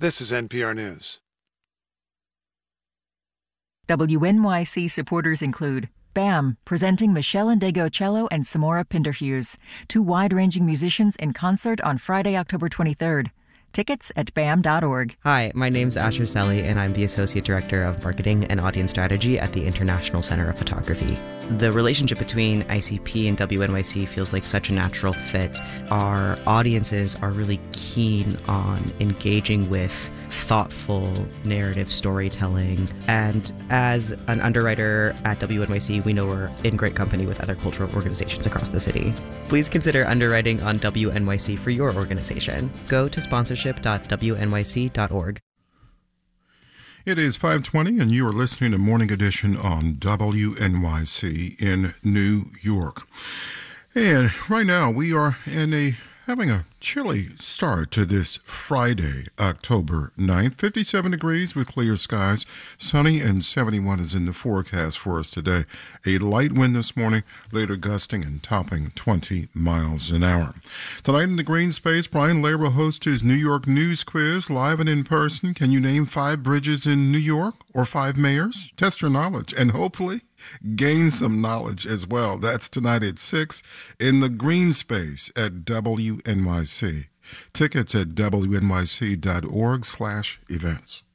This is NPR News. WNYC supporters include BAM, presenting Michelle Ndegeocello and Samora Pinderhughes, two wide-ranging musicians in concert on Friday, October 23rd. Tickets at bam.org. Hi, my name's Asher Selly, and I'm the Associate Director of Marketing and Audience Strategy at the International Center of Photography. The relationship between ICP and WNYC feels like such a natural fit. Our audiences are really keen on engaging with thoughtful narrative storytelling. And as an underwriter at WNYC, we know we're in great company with other cultural organizations across the city. Please consider underwriting on WNYC for your organization. Go to sponsorship.wnyc.org. It is 5:20, and you are listening to Morning Edition on WNYC in New York. And right now, we are having a chilly start to this Friday, October 9th. 57 degrees with clear skies. Sunny and 71 is in the forecast for us today. A light wind this morning, later gusting and topping 20 miles an hour. Tonight in the green space, Brian Lair will host his New York News Quiz live and in person. Can you name 5 bridges in New York or 5 mayors? Test your knowledge and hopefully gain some knowledge as well. That's tonight at 6 in the green space at WNYC. Tickets at wnyc.org/events.